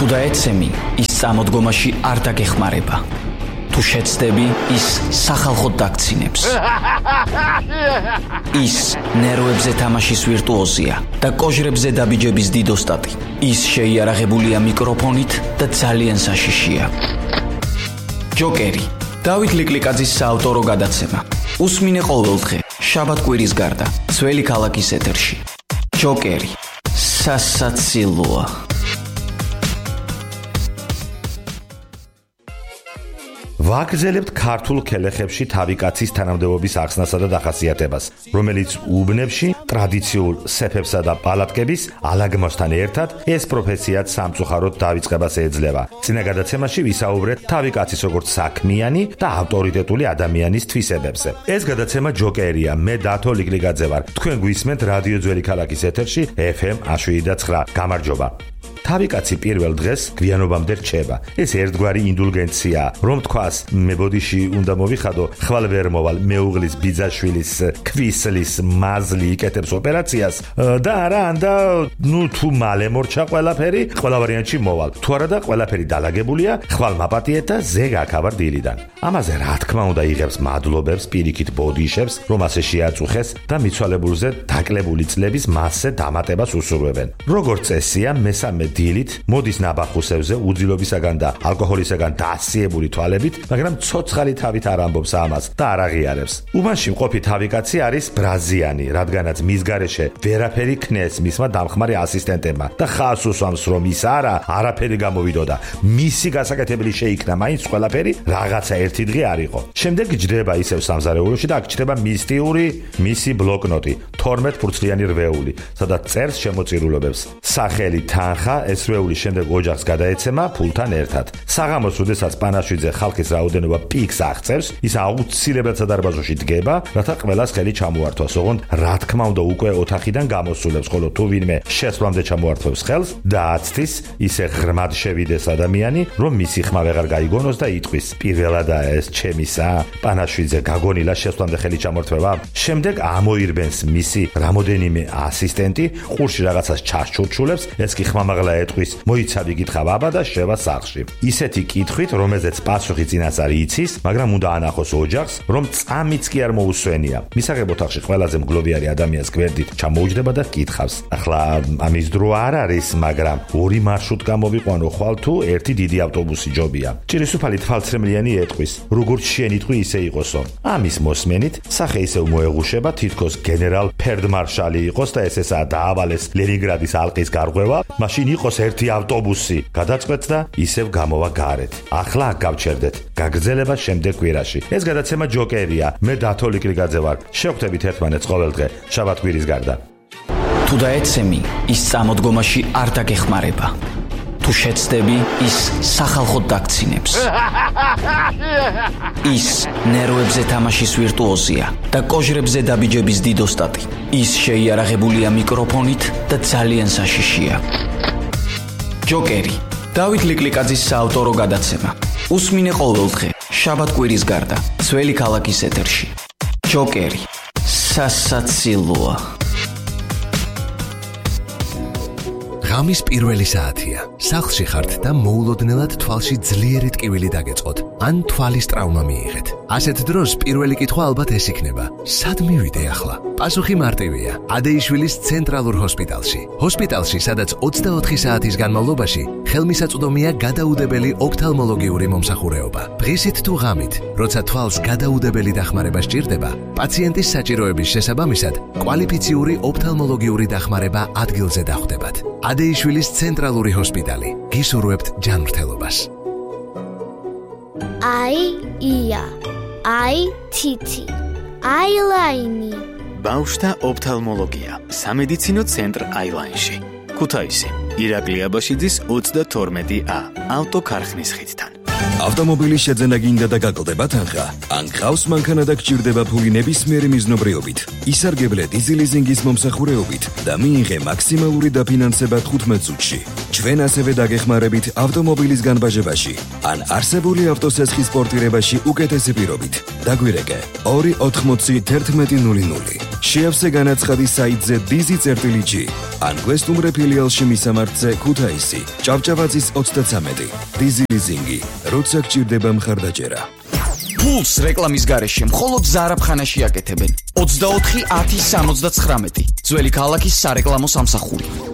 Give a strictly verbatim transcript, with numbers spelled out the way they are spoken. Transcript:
დაეცემი, ის წამოდგომაში არ დაგეხმარება. თუ შეცდები, ის სახალხოდ დაგცინებს. ის ნერვებზე თამაშის ვირტუოზია და კოჟრებზე დაბიჯების დიდოსტატი. ის შეიარაღებულია მიკროფონით და ძალიან საშიშია. ჯოკერი, დავით ლიკლიკაძის საავტორო გადაცემა. უსმინე ყოველდღე, შაბათ-კვირის გარდა, ძველი ქალაქის ეთერში. ჯოკერი, სასაცილოა. ვაგრძელებთ ქართულ ქელეხებში თავიკაცის თანამდებობის ახსნასა და დახასიათებას, რომელიც უბნებში ტრადიციულ სეფებსა და პალატკების ალაგმოსთან ერთად ეს პროფესიაც სამწუხაროდ დავიწყებას ეძლევა. წინა გადაცემაში ვისაუბრეთ თავიკაცის როგორც საქმიანი და ავტორიტეტული ადამიანის თვისებებზე. ეს გადაცემა ჯოკერია, მე დათო ლიკლიკაძე ვარ. თქვენ გვისმენთ რადიო ძველი ქალაქის ეთერში ეფ ემ შვიდ და ცხრა. გამარჯობა. თავიკაცი პირველ დღეს გვიანობამდე რჩება. ეს ერთგვარი ინდულგენციაა, რომ თქვას, მე ბოდიში უნდა მოვიხადო, ხვალ ვერ მოვალ, მეუღლის ბიძაშვილის ქვისლის მაზლი იკეთებს ოპერაციას და არა, ანდა ნუ თუ მალე მორჩა ყველაფერი, ყველა ვარიანტში მოვალ. თუ არა და ყველაფერი დალაგებულია, ხვალ მაპატიეთ და ზეგ აქავარ დილიდან. ამაზე რა თქმა უნდა იღებს მადლობებს, პირიქით ბოდიშებს, რომ ასე შეაწუხეს და მიცვალებულზე დაკლებული წლების მასზე დამატებას უსურვებენ. როგორც წესია, მესამე დილით მოდის ნაბახუსებზე უძილობისაგან და ალკოჰოლისაგან დასიებული თვალებით, მაგრამ ცოცხალი თავით არ ამბობს ამას და არ აღიარებს. უბანში მყოფი თავიკაცი არის ბრაზიანი, რადგანაც მის გარეშე ვერაფერი ქნეს მისმა დამხმარე ასისტენტებმა და ხას უსვამს, რომ ის არა, არაფერი გამოვიდოდა. მისი გასაკეთებელი შეიქნა, მაინც ყველაფერი რაღაცა ერთი დღე არ იყო. შემდეგ ჯდება ისევ სამზარეულოში და აქ ჩდება მისტიური მისი ბლოკნოტი, თორმეტ ფურცლიანი რვეული, სადაც წერს შემოწირულობებს. სახელი თანხა ეს რვეული შემდეგ ოჯახს გადაეცემა ფულთან ერთად. საღამოს, როდესაც პანაშვიდზე ხალხის რაოდენობა პიკს აღწევს, ის აუცილებლად სადარბაზოში დგება, რათა ყველას ხელი ჩამოართვას. ოღონდ რა თქმა უნდა უკვე ოთახიდან გამოსულებს, ხოლო თუ ვინმე შესვლამდე ჩამოართვებს ხელს და აცდის, ისე ღრმად შევიდეს ადამიანი, რომ მისი ხმა ვეღარ გაიგონოს და იტყვის: პირველადაა ეს ჩემისა, პანაშვიდზე გაგონილა შესვლამდე ხელი ჩამოართვება. შემდეგ ამოირბენს მისი რამოდენიმე ასისტენტი, ყურში რაღაცას ჩასჩურჩულებს, ეს კი ხმამაღლა ეტყვის: მოიცავი გითხავ აბა და შევა სახლში. ისეთი კითხვით, რომელზეც პასუხი წინასწარი იცის, მაგრამ უნდა ანახოს ოჯახს, რომ წამიც კი არ მოუსვენია. მისაღებ ოთახში ყველაზე მგლოვიარი ადამიანს გვერდით ჩამოუჯდება და კითხავს: ახლა ამის დრო არ არის, მაგრამ ორი მარშრუტ გამოვიყვანო ხვალ თუ ერთი დიდი ავტობუსი ჯობია. ჭირისუფალი თვალცრემლიანი ეტყვის: როგორც შენ იტყვი, ისე იყოსო. ამის მოსმენით სახე ისევ მოეღუშება, თითქოს გენერალ ფერდმარშალი იყოს და ეს ესაა დაავალეს ლენინგრადის ალყის გარღვევა, მაშინ იყოს ერთი ავტობუსი. გადაწყვეტ და ისევ გამოვა გარეთ. ახლა აქ გავჩერდეთ. გაგრძელება შემდეგ კვირაში. ეს გადაცემა ჯოკერია. მე დათო ლიკლიკაძე ვარ. შევხვდებით ერთმანეთს ყოველდღე, შაბათ-კვირის გარდა. თუ დაეცემი, ის წამოდგომაში არ დაგეხმარება. თუ შეცდები, ის სახალხოდ დაგცინებს. ის ნერვებზე თამაშის ვირტუოზია და კოჟრებზე დაბიჯების დიდოსტატი. ის შეიარაღებულია მიკროფონით და ძალიან საშიშია. ჯოკერი, დავით ლიკლიკაძის საავტორო გადაცემა. უსმინე ყოველდღე, შაბათ-კვირის გარდა, ძველი ქალაქის ეთერში. ჯოკერი, სასაცილოა. ღამის პირველი საათია. სახლში ხართ და მოულოდნელად თვალში ძლიერი ტკივილი დაგეწყოთ, ან თვალის ტრავმა მიიღეთ. ასეთ დროს პირველი კითხვა ალბათ ეს იქნება: სად მივიდე ახლა? პასუხი მარტივია: ადეიშვილის ცენტრალურ ჰოსპიტალში. ჰოსპიტალში, სადაც ოცდაოთხი საათის განმავლობაში ხელმისაწვდომია გადაუდებელი ოფთალმოლოგიური მომსახურეობა. დღისით თუ ღამით, როცა თვალს გადაუდებელი დახმარება სჭირდება, პაციენტის საჭიროების შესაბამისად კვალიფიციური ოფთალმოლოგიური დახმარება ადგილზე დახვდებათ. ადეიშვილის ცენტრალური ჰოსპიტალი. გისურვებთ ჯანმრთელობას. აი ია, აი თითი, აილაინი. ბავშვთა ოფთალმოლოგია. სამედიცინო ცენტრ აილაინში. ქუთაისი. ირაკლი აბაშიძის ოცდათორმეტი ა. ავტოქარხნის ხიდთან. ავტომობილის შეძენა გინდა და გაკლდება თანხა? ან გყავს მანქანა და გჭირდება ფული ნებისმიერი მიზნობრიობით, ისარგებლე დიზელიზინგის მომსახურეობით და მიიღე მაქსიმალური დაფინანსება თხუთმეტ წუთში. ჩვენ ასევე დაგეხმარებით ავტომობილის განბაჟებაში ან არსებული ავტოსესხის პორტირებაში უკეთესი პირობით. დაგვირეკე ორი ოთხმოცი ერთმეტი ნული ნული. შეავსე განაცხადი საიტზე dizi.gi ან გვესტუმრე ფილიალში მისამართზე ქუთაისი, ჭავჭავაძის ოცდათვრამეტი. Dizi Leasing-ი, როცა გჭირდება მხარდაჭერა. ფულს რეკლამის გარეშე მხოლოდ ზარაფხანაში აკეთებენ. ოცდაოთხი ათი სამოცდათვრამეტი. ძველი ქალაქის სარეკლამო სამსახური.